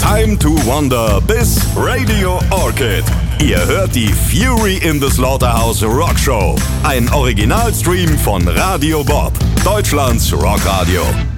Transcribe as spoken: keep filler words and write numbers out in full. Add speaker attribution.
Speaker 1: Time to Wonder bis Radio Orchid. Ihr hört die Fury in the Slaughterhouse Rock Show. Ein Originalstream von Radio Bob, Deutschlands Rockradio.